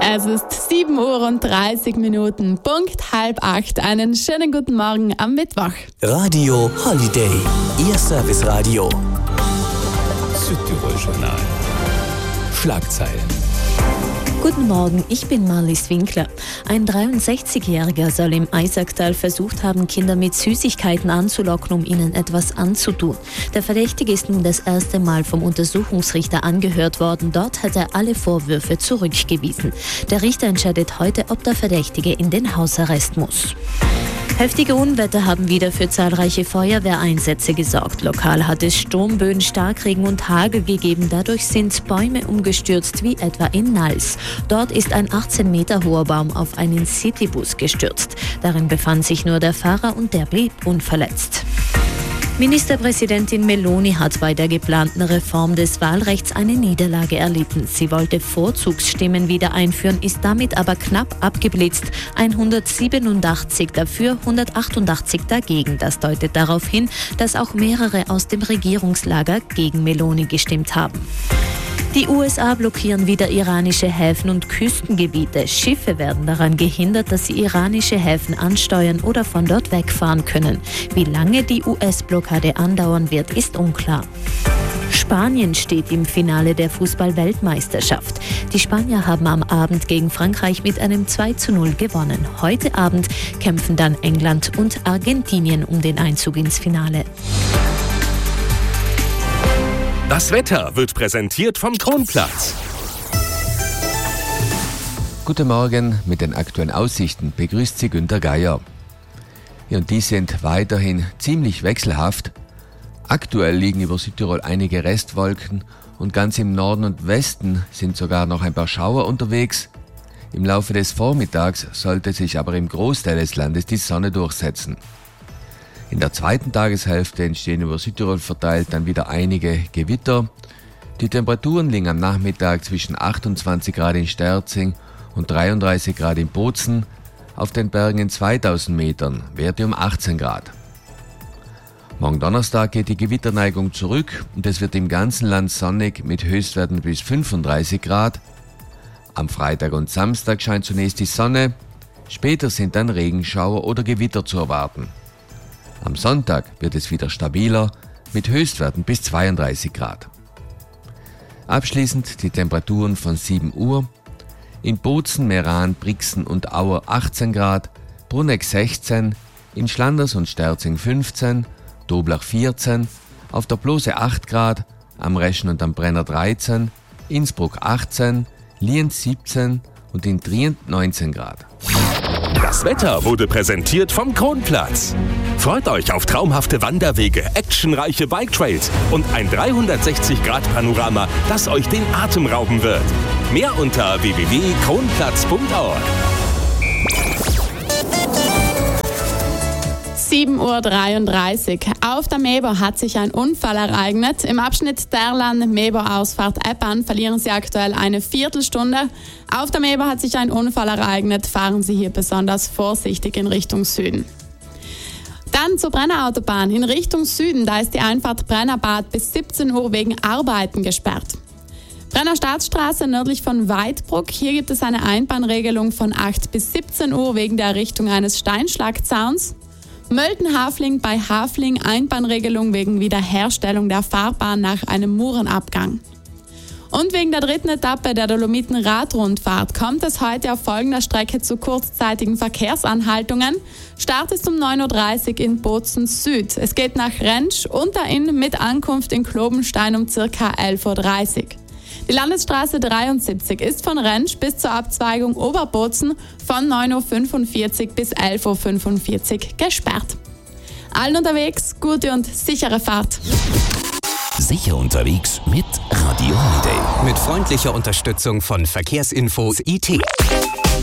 Es ist 7:30 Uhr, Punkt 7:30. Einen schönen guten Morgen am Mittwoch. Radio Holiday, Ihr Serviceradio. Südtirol-Journal. Schlagzeilen. Guten Morgen, ich bin Marlies Winkler. Ein 63-Jähriger soll im Eisacktal versucht haben, Kinder mit Süßigkeiten anzulocken, um ihnen etwas anzutun. Der Verdächtige ist nun das erste Mal vom Untersuchungsrichter angehört worden. Dort hat er alle Vorwürfe zurückgewiesen. Der Richter entscheidet heute, ob der Verdächtige in den Hausarrest muss. Heftige Unwetter haben wieder für zahlreiche Feuerwehreinsätze gesorgt. Lokal hat es Sturmböen, Starkregen und Hagel gegeben. Dadurch sind Bäume umgestürzt, wie etwa in Nals. Dort ist ein 18 Meter hoher Baum auf einen Citybus gestürzt. Darin befand sich nur der Fahrer und der blieb unverletzt. Ministerpräsidentin Meloni hat bei der geplanten Reform des Wahlrechts eine Niederlage erlitten. Sie wollte Vorzugsstimmen wieder einführen, ist damit aber knapp abgeblitzt. 187 dafür, 188 dagegen. Das deutet darauf hin, dass auch mehrere aus dem Regierungslager gegen Meloni gestimmt haben. Die USA blockieren wieder iranische Häfen und Küstengebiete. Schiffe werden daran gehindert, dass sie iranische Häfen ansteuern oder von dort wegfahren können. Wie lange die US-Blockade andauern wird, ist unklar. Spanien steht im Finale der Fußball-Weltmeisterschaft. Die Spanier haben am Abend gegen Frankreich mit einem 2:0 gewonnen. Heute Abend kämpfen dann England und Argentinien um den Einzug ins Finale. Das Wetter wird präsentiert vom Kronplatz. Guten Morgen, mit den aktuellen Aussichten begrüßt Sie Günter Geier. Ja, und die sind weiterhin ziemlich wechselhaft. Aktuell liegen über Südtirol einige Restwolken und ganz im Norden und Westen sind sogar noch ein paar Schauer unterwegs. Im Laufe des Vormittags sollte sich aber im Großteil des Landes die Sonne durchsetzen. In der zweiten Tageshälfte entstehen über Südtirol verteilt dann wieder einige Gewitter. Die Temperaturen liegen am Nachmittag zwischen 28 Grad in Sterzing und 33 Grad in Bozen. Auf den Bergen in 2000 Metern Werte um 18 Grad. Morgen Donnerstag geht die Gewitterneigung zurück und es wird im ganzen Land sonnig mit Höchstwerten bis 35 Grad. Am Freitag und Samstag scheint zunächst die Sonne, später sind dann Regenschauer oder Gewitter zu erwarten. Am Sonntag wird es wieder stabiler mit Höchstwerten bis 32 Grad. Abschließend die Temperaturen von 7 Uhr. In Bozen, Meran, Brixen und Auer 18 Grad, Bruneck 16, in Schlanders und Sterzing 15, Doblach 14, auf der Blose 8 Grad, am Reschen und am Brenner 13, Innsbruck 18, Lienz 17 und in Trient 19 Grad. Das Wetter wurde präsentiert vom Kronplatz. Freut euch auf traumhafte Wanderwege, actionreiche Biketrails und ein 360-Grad-Panorama, das euch den Atem rauben wird. Mehr unter www.kronplatz.org. 7:33 Uhr. Auf der Meber hat sich ein Unfall ereignet. Im Abschnitt Derlan-Meber-Ausfahrt Eppan verlieren Sie aktuell eine Viertelstunde. Auf der Meber hat sich ein Unfall ereignet. Fahren Sie hier besonders vorsichtig in Richtung Süden. Dann zur Brennerautobahn in Richtung Süden. Da ist die Einfahrt Brennerbad bis 17 Uhr wegen Arbeiten gesperrt. Brenner Staatsstraße nördlich von Weidbruck. Hier gibt es eine Einbahnregelung von 8 bis 17 Uhr wegen der Errichtung eines Steinschlagzauns. Mölten-Hafling bei Hafling, Einbahnregelung wegen Wiederherstellung der Fahrbahn nach einem Murenabgang. Und wegen der dritten Etappe der Dolomiten-Radrundfahrt kommt es heute auf folgender Strecke zu kurzzeitigen Verkehrsanhaltungen. Start ist um 9:30 Uhr in Bozen Süd. Es geht nach Rentsch und Inn mit Ankunft in Klobenstein um ca. 11:30 Uhr. Die Landesstraße 73 ist von Rentsch bis zur Abzweigung Oberbozen von 9:45 Uhr bis 11:45 Uhr gesperrt. Allen unterwegs, gute und sichere Fahrt. Sicher unterwegs mit Radio Holiday. Mit freundlicher Unterstützung von Verkehrsinfo IT.